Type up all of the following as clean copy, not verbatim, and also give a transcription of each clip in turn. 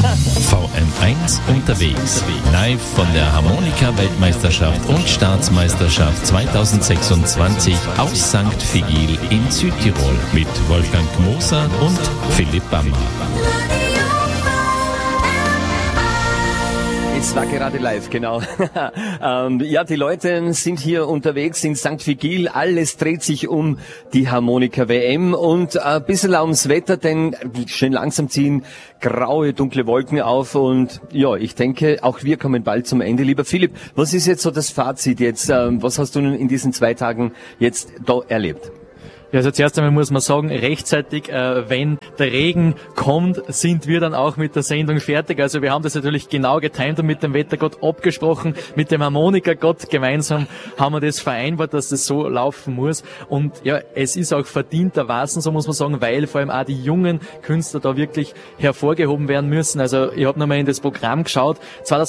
VM1 unterwegs. Live von der Harmonika-Weltmeisterschaft und Staatsmeisterschaft 2026 aus St. Vigil in Südtirol mit Wolfgang Moser und Philipp Bammer. Es war gerade live, genau. Ja, die Leute sind hier unterwegs in St. Vigil. Alles dreht sich um die Harmonika-WM und ein bisschen ums Wetter, denn schön langsam ziehen graue, dunkle Wolken auf und ja, ich denke, auch wir kommen bald zum Ende. Lieber Philipp, was ist jetzt so das Fazit jetzt? Was hast du in diesen 2 Tagen jetzt da erlebt? Ja, also zuerst einmal muss man sagen, rechtzeitig, wenn der Regen kommt, sind wir dann auch mit der Sendung fertig. Also wir haben das natürlich genau getimt und mit dem Wettergott abgesprochen, mit dem Harmonika-Gott gemeinsam haben wir das vereinbart, dass das so laufen muss. Und ja, es ist auch verdientermaßen, so muss man sagen, weil vor allem auch die jungen Künstler da wirklich hervorgehoben werden müssen. Also ich habe nochmal in das Programm geschaut.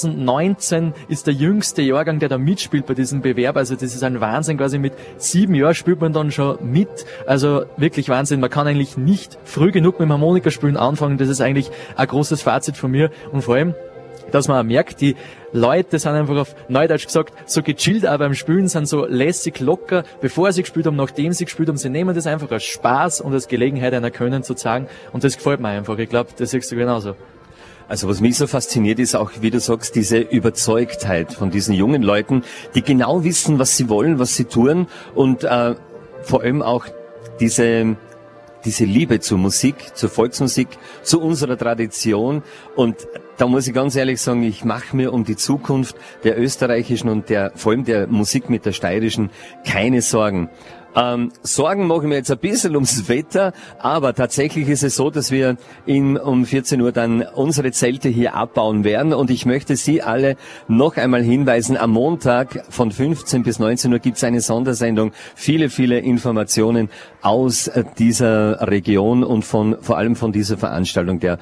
2019 ist der jüngste Jahrgang, der da mitspielt bei diesem Bewerb. Also das ist ein Wahnsinn, quasi mit 7 Jahren spielt man dann schon mit. Also wirklich Wahnsinn. Man kann eigentlich nicht früh genug mit dem Harmonikaspielen anfangen. Das ist eigentlich ein großes Fazit von mir. Und vor allem, dass man auch merkt, die Leute sind einfach auf Neudeutsch gesagt so gechillt, aber beim Spielen sind so lässig locker, bevor sie gespielt haben, nachdem sie gespielt haben. Sie nehmen das einfach als Spaß und als Gelegenheit einer Können zu zeigen. Und das gefällt mir einfach. Ich glaube, das siehst du genauso. Also was mich so fasziniert ist auch, wie du sagst, diese Überzeugtheit von diesen jungen Leuten, die genau wissen, was sie wollen, was sie tun und vor allem auch diese Liebe zur Musik, zur Volksmusik, zu unserer Tradition. Und da muss ich ganz ehrlich sagen, ich mache mir um die Zukunft der österreichischen und vor allem der Musik mit der steirischen keine Sorgen. Sorgen mache ich mir jetzt ein bisschen ums Wetter, aber tatsächlich ist es so, dass wir um 14 Uhr dann unsere Zelte hier abbauen werden und ich möchte Sie alle noch einmal hinweisen, am Montag von 15 bis 19 Uhr gibt es eine Sondersendung, viele, viele Informationen aus dieser Region und vor allem von dieser Veranstaltung der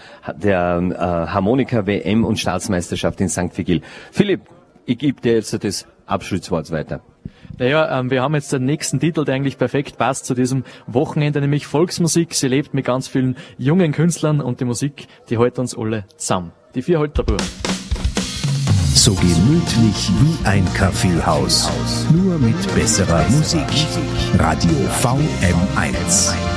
Harmonika-WM und Staatsmeisterschaft in St. Vigil. Philipp, ich gebe dir jetzt das Abschlusswort weiter. Naja, wir haben jetzt den nächsten Titel, der eigentlich perfekt passt zu diesem Wochenende, nämlich Volksmusik. Sie lebt mit ganz vielen jungen Künstlern und die Musik, die hält uns alle zusammen. Die 4 Holterbuhr. So gemütlich wie ein Kaffeehaus, nur mit besserer Musik. Radio VM1.